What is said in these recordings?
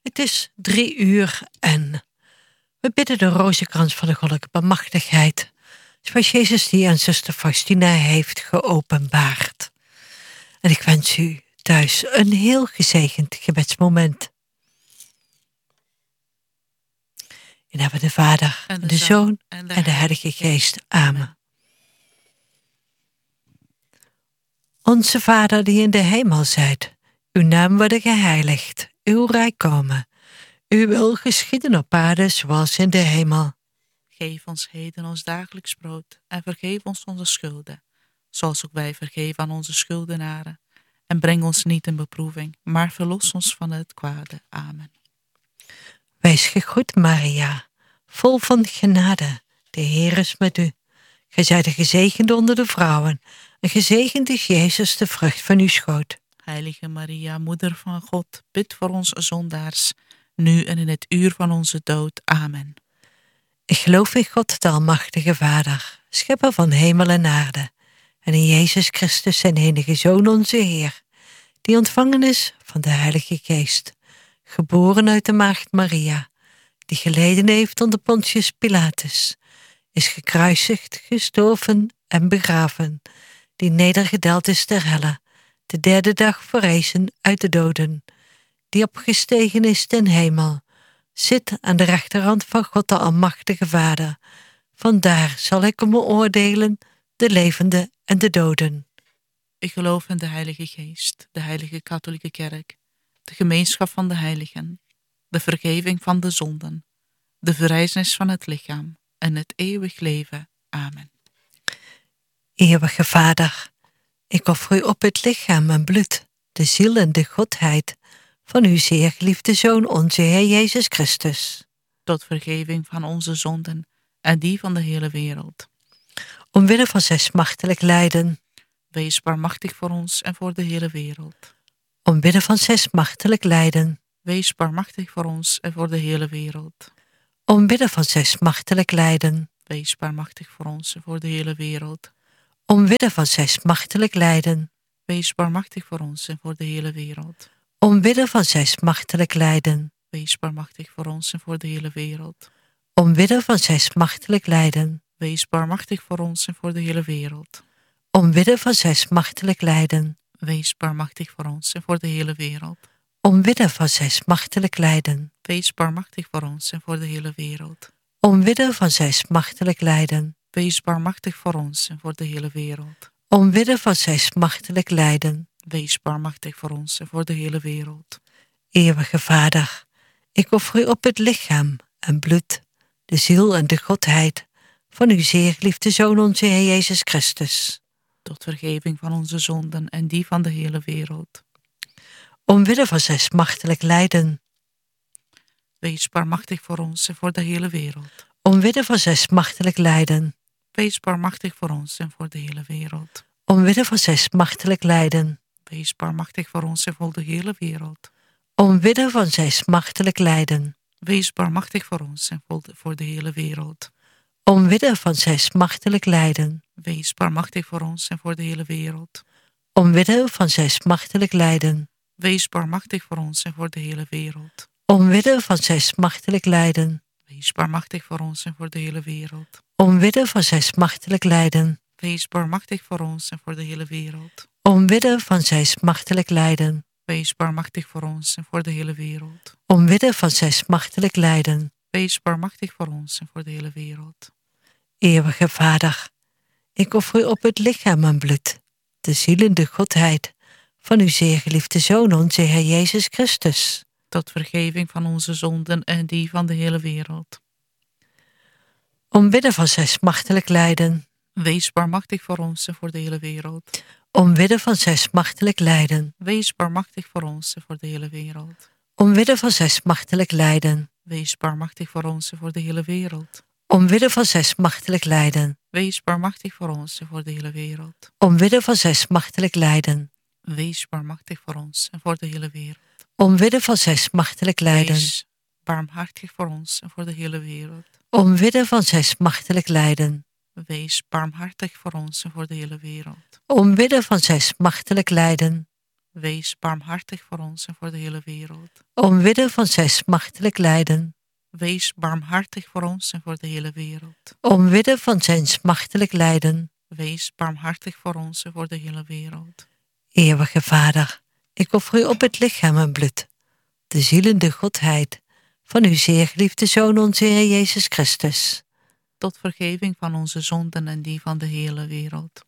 Het is 3:00 en we bidden de rozenkrans van de goddelijke bemachtigheid, zoals Jezus die aan zuster Faustina heeft geopenbaard. En ik wens u thuis een heel gezegend gebedsmoment. In naam van de Vader, en de Zoon en de Heilige Geest. Amen. Onze Vader die in de hemel zijt, uw naam worden geheiligd, uw rijk komen. Uw wil geschieden op aarde zoals in de hemel. Geef ons heden ons dagelijks brood en vergeef ons onze schulden, zoals ook wij vergeven aan onze schuldenaren. En breng ons niet in beproeving, maar verlos ons van het kwade. Amen. Wees gegroet, Maria, vol van genade. De Heer is met u. Gij zijt de gezegende onder de vrouwen, en gezegend is Jezus, de vrucht van uw schoot. Heilige Maria, moeder van God, bid voor ons zondaars, nu en in het uur van onze dood. Amen. Ik geloof in God, de almachtige Vader, schepper van hemel en aarde, en in Jezus Christus, zijn enige Zoon, onze Heer, die ontvangen is van de Heilige Geest, geboren uit de maagd Maria, die geleden heeft onder Pontius Pilatus, is gekruisigd, gestorven en begraven, die nedergedaald is ter helle, de derde dag verrezen uit de doden, die opgestegen is ten hemel, zit aan de rechterhand van God de almachtige Vader. Vandaar zal hij komen oordelen de levenden en de doden. Ik geloof in de Heilige Geest, de Heilige Katholieke Kerk, de gemeenschap van de heiligen, de vergeving van de zonden, de verrijzenis van het lichaam en het eeuwig leven. Amen. Eeuwige Vader, ik offer u op het lichaam en bloed, de ziel en de godheid van uw zeer geliefde Zoon, onze Heer Jezus Christus, tot vergeving van onze zonden en die van de hele wereld. Omwille van zijn smartelijk lijden, wees barmachtig voor ons en voor de hele wereld. Omwille van zijn smartelijk lijden, wees barmachtig voor ons en voor de hele wereld. Omwille van zijn smartelijk lijden, wees barmachtig voor ons en voor de hele wereld. Omwille van zijn smartelijk lijden, wees barmachtig voor ons en voor de hele wereld. Omwille van zijn smartelijk lijden, wees barmachtig voor ons en voor de hele wereld. Omwille van zijn smartelijk lijden, wees barmachtig voor ons en voor de hele wereld. Omwille van zijn smartelijk lijden, wees barmachtig voor ons en voor de hele wereld. Omwille van zijn smartelijk lijden, wees barmachtig voor ons en voor de hele wereld. Omwille van zijn smartelijk lijden, wees barmachtig voor ons en voor de hele wereld. Omwille van zijn smartelijk lijden, wees barmachtig voor ons en voor de hele wereld. Eeuwige Vader, ik offer u op het lichaam en bloed, de ziel en de godheid van uw zeer geliefde Zoon, onze Heer Jezus Christus, tot vergeving van onze zonden en die van de hele wereld. Omwille van zijn smartelijk lijden, wees barmachtig voor ons en voor de hele wereld. Omwille van zijn smartelijk lijden, wees barmachtig voor ons en voor de hele wereld. Omwille van zijn smartelijk lijden, wees barmachtig voor ons en voor de hele wereld. Omwille van zijn smartelijk lijden, wees barmachtig voor ons en voor de hele wereld. Omwille van zijn smartelijk lijden, wees barmachtig voor ons en voor de hele wereld. Omwille van zijn smartelijk lijden, wees barmachtig voor ons en voor de hele wereld. Omwille van zijn smartelijk lijden, wees barmachtig voor ons en voor de hele wereld. Omwille van zijn smartelijk lijden, wees barmachtig voor ons en voor de hele wereld. Omwille van zijn smartelijk lijden, wees barmachtig voor ons en voor de hele wereld. Omwille van zijn smartelijk lijden, wees barmachtig voor ons en voor de hele wereld. Eeuwige Vader, ik offer u op het lichaam en bloed, de ziel en de godheid van uw zeer geliefde Zoon, onze Heer Jezus Christus, tot vergeving van onze zonden en die van de hele wereld. Omwille van zijn smartelijk lijden, wees barmachtig voor ons en voor de hele wereld. Omwille van zijn smartelijk lijden, wees barmachtig voor ons en voor de hele wereld. Omwille van zijn smartelijk lijden, wees barmachtig voor ons en voor de hele wereld. Omwille van zijn smartelijk lijden, wees barmachtig voor ons en voor de hele wereld. Omwille van zijn smartelijk lijden, wees barmachtig voor ons en voor de hele wereld. Omwille van zijn smartelijk lijden, wees barmhartig voor ons en voor de hele wereld. Omwille van zijn smartelijk lijden, wees barmhartig voor ons en voor de hele wereld. Omwille van zijn smartelijk lijden, Wees barmhartig voor ons en voor de hele wereld. Omwille van zijn smartelijk lijden. Wees barmhartig voor ons en voor de hele wereld. Omwille van zijn smartelijk lijden. Wees barmhartig voor ons en voor de hele wereld. Eeuwige Vader, ik offer u op het lichaam en bloed, de ziel en de godheid van uw zeer geliefde Zoon, onze Heer Jezus Christus. Tot vergeving van onze zonden en die van de hele wereld.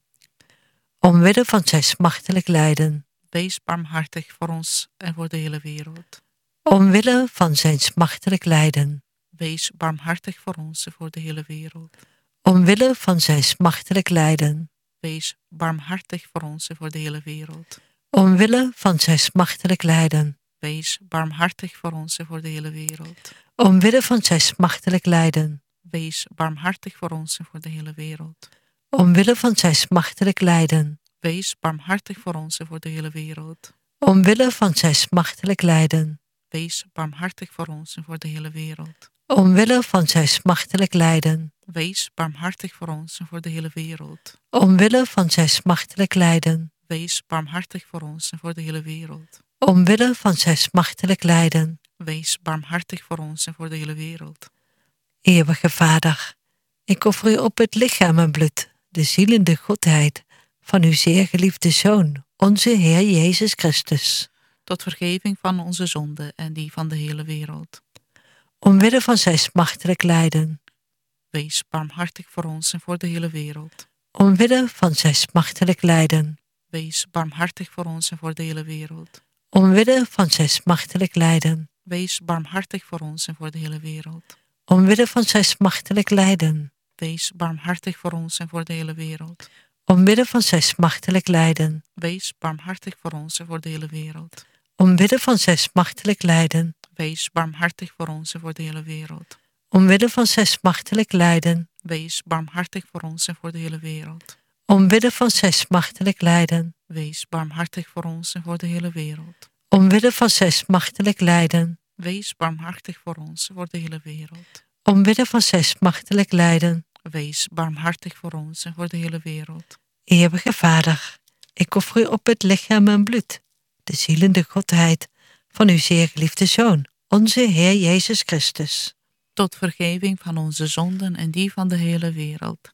Omwille van zijn smartelijk lijden. Wees barmhartig voor ons en voor de hele wereld. Omwille van zijn smartelijk lijden. Wees barmhartig voor ons en voor de hele wereld. Omwille van zijn smartelijk lijden. Wees barmhartig voor ons en voor de hele wereld. Omwille van zijn smartelijk lijden. Wees barmhartig voor ons en voor de hele wereld. Omwille van zijn smartelijk lijden. Wees barmhartig voor ons en voor de hele wereld. Omwille van zijn smartelijk lijden. Wees barmhartig voor ons en voor de hele wereld. Omwille van zijn smartelijk lijden. Wees barmhartig voor ons en voor de hele wereld. Omwille van zijn smartelijk lijden. Wees barmhartig voor ons en voor de hele wereld. Omwille van zijn smartelijk lijden. Wees barmhartig voor ons en voor de hele wereld. Omwille van zijn smartelijk lijden. Wees barmhartig voor ons en voor de hele wereld. Eeuwige Vader, ik offer u op het lichaam en bloed, de ziel en de godheid van uw zeer geliefde Zoon, onze Heer Jezus Christus. Tot vergeving van onze zonden en die van de hele wereld. Omwille van zijn smartelijk lijden. Wees barmhartig voor ons en voor de hele wereld. Omwille van zijn smartelijk lijden. Wees barmhartig voor ons en voor de hele wereld. Omwille van zijn smartelijk lijden. Wees barmhartig voor ons en voor de hele wereld. Omwille van zijn smartelijk lijden. Wees barmhartig voor ons en voor de hele wereld. Omwille van zijn smartelijk lijden. Wees barmhartig voor ons en voor de hele wereld. Omwille van zijn smartelijk lijden. Wees barmhartig voor ons en voor de hele wereld. Omwille van zijn smartelijk lijden. Wees barmhartig voor ons en voor de hele wereld. Omwille van zijn smartelijk lijden. Wees barmhartig voor ons en voor de hele wereld. Omwille van zijn smartelijk lijden. Wees barmhartig voor ons en voor de hele wereld. Omwille van zijn smartelijk lijden. Wees barmhartig voor ons en voor de hele wereld. Eeuwige Vader, ik offer u op het lichaam en bloed, de ziel en de godheid van uw zeer geliefde Zoon, onze Heer Jezus Christus. Tot vergeving van onze zonden en die van de hele wereld.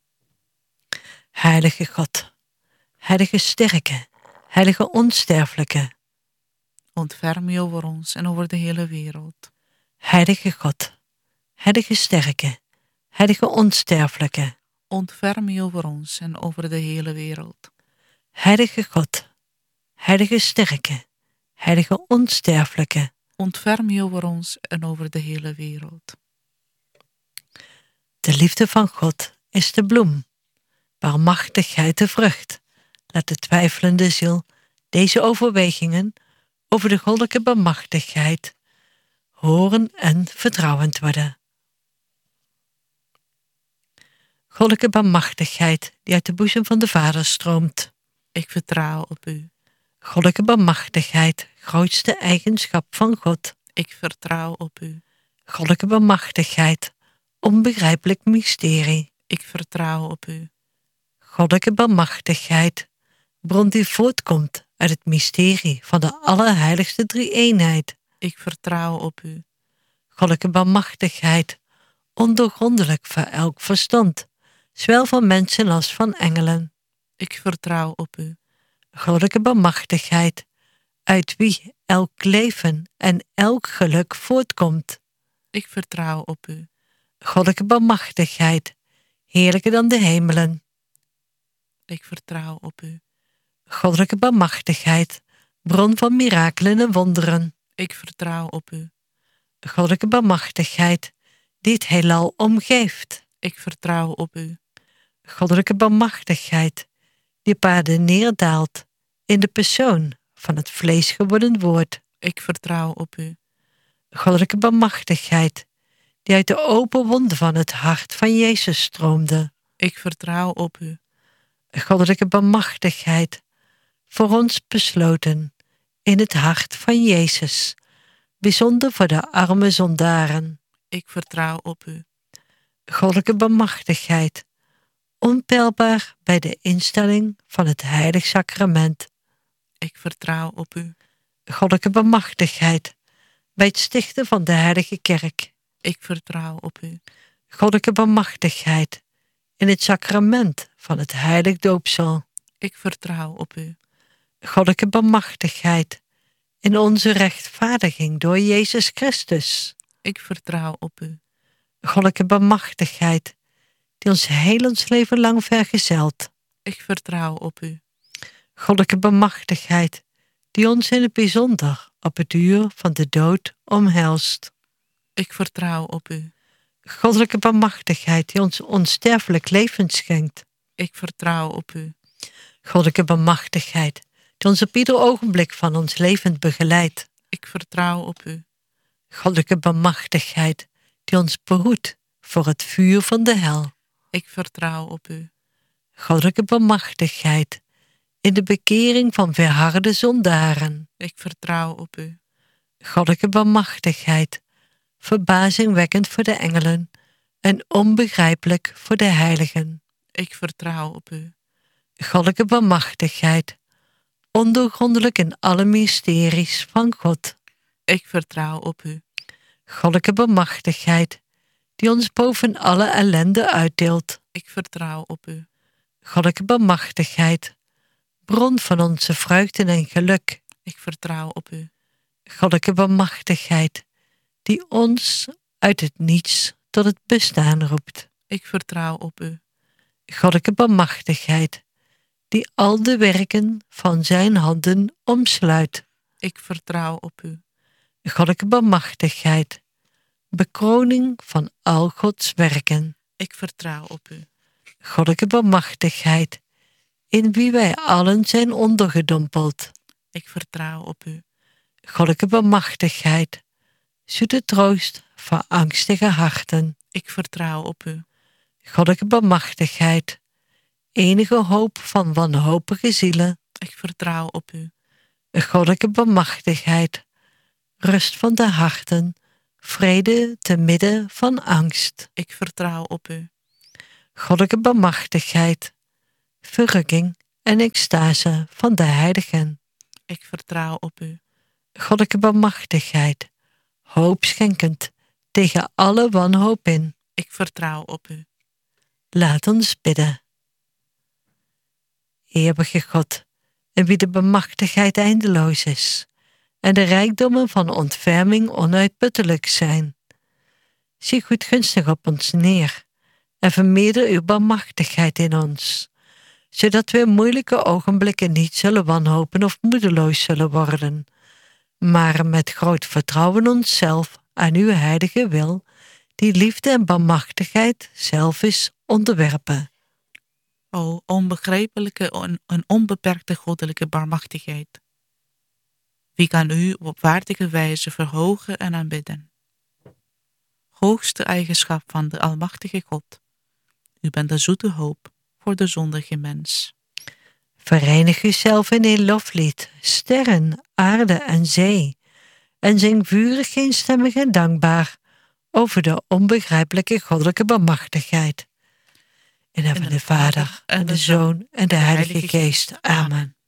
Heilige God, heilige sterke, heilige onsterfelijke. Ontferm u over ons en over de hele wereld. Heilige God, heilige sterke, heilige onsterfelijke. Ontferm u over ons en over de hele wereld. Heilige God, heilige sterke, heilige onsterfelijke. Ontferm u over ons en over de hele wereld. De liefde van God is de bloem, barmhartigheid de vrucht. Laat de twijfelende ziel deze overwegingen over de goddelijke barmhartigheid horen en vertrouwend worden. Goddelijke barmhartigheid die uit de boezem van de Vader stroomt. Ik vertrouw op u. Goddelijke barmhartigheid, grootste eigenschap van God. Ik vertrouw op u. Goddelijke barmhartigheid, onbegrijpelijk mysterie. Ik vertrouw op u. Goddelijke barmhartigheid, bron die voortkomt uit het mysterie van de allerheiligste drie-eenheid. Ik vertrouw op u. Goddelijke barmhartigheid, ondoorgrondelijk voor elk verstand, zowel van mensen als van engelen. Ik vertrouw op u. Goddelijke barmhartigheid, uit wie elk leven en elk geluk voortkomt. Ik vertrouw op u. Goddelijke barmhartigheid, heerlijker dan de hemelen. Ik vertrouw op u. Goddelijke barmhartigheid, bron van mirakelen en wonderen. Ik vertrouw op u. Goddelijke barmhartigheid, die het heelal omgeeft. Ik vertrouw op u. Goddelijke barmhartigheid, die op aarde neerdaalt in de persoon van het vlees geworden woord. Ik vertrouw op u. Goddelijke barmhartigheid, die uit de open wonden van het hart van Jezus stroomde. Ik vertrouw op u. Goddelijke barmhartigheid, voor ons besloten in het hart van Jezus, bijzonder voor de arme zondaren. Ik vertrouw op u. Goddelijke barmhartigheid, onpeilbaar bij de instelling van het heilig sacrament. Ik vertrouw op u. Goddelijke bemachtigheid bij het stichten van de heilige kerk. Ik vertrouw op u. Goddelijke bemachtigheid in het sacrament van het heilig doopsel. Ik vertrouw op u. Goddelijke bemachtigheid in onze rechtvaardiging door Jezus Christus. Ik vertrouw op u. Goddelijke bemachtigheid die ons heel ons leven lang vergezelt. Ik vertrouw op u. Goddelijke bemachtigheid die ons in het bijzonder op het uur van de dood omhelst. Ik vertrouw op u. Goddelijke bemachtigheid die ons onsterfelijk leven schenkt. Ik vertrouw op u. Goddelijke bemachtigheid die ons op ieder ogenblik van ons leven begeleidt. Ik vertrouw op u. Goddelijke bemachtigheid die ons behoedt voor het vuur van de hel. Ik vertrouw op u. Goddelijke bemachtigheid in de bekering van verharde zondaren. Ik vertrouw op u. Goddelijke bemachtigheid, verbazingwekkend voor de engelen en onbegrijpelijk voor de heiligen. Ik vertrouw op u. Goddelijke bemachtigheid, ondoorgrondelijk in alle mysteries van God. Ik vertrouw op u. Goddelijke bemachtigheid, die ons boven alle ellende uitdeelt. Ik vertrouw op u. Goddelijke bemachtigheid, bron van onze vreugde en geluk. Ik vertrouw op u. Goddelijke bemachtigheid, die ons uit het niets tot het bestaan roept. Ik vertrouw op u. Goddelijke bemachtigheid, die al de werken van zijn handen omsluit. Ik vertrouw op u. Goddelijke bemachtigheid, bekroning van al Gods werken. Ik vertrouw op u. Goddelijke bemachtigheid, in wie wij allen zijn ondergedompeld. Ik vertrouw op u. Goddelijke bemachtigheid, zoete troost voor angstige harten. Ik vertrouw op u. Goddelijke bemachtigheid, enige hoop van wanhopige zielen. Ik vertrouw op u. Goddelijke bemachtigheid, rust van de harten, vrede te midden van angst. Ik vertrouw op u. Goddelijke bemachtigheid, verrukking en extase van de heiligen. Ik vertrouw op u. Goddelijke bemachtigheid, hoop schenkend tegen alle wanhoop in. Ik vertrouw op u. Laat ons bidden. Eeuwige God, in wie de bemachtigheid eindeloos is en de rijkdommen van ontferming onuitputtelijk zijn. Zie goedgunstig op ons neer en vermeerder uw bemachtigheid in ons, zodat we in moeilijke ogenblikken niet zullen wanhopen of moedeloos zullen worden, maar met groot vertrouwen onszelf aan uw heilige wil, die liefde en bemachtigheid zelf is, onderwerpen. O onbegrijpelijke en onbeperkte goddelijke barmachtigheid. Wie kan u op waardige wijze verhogen en aanbidden? Hoogste eigenschap van de almachtige God. U bent de zoete hoop voor de zondige mens. Verenig uzelf in een loflied, sterren, aarde en zee, en zing vurig, eenstemmig en dankbaar over de onbegrijpelijke goddelijke bemachtigheid. In naam van de Vader, en de Zoon, en de Heilige Geest. Amen.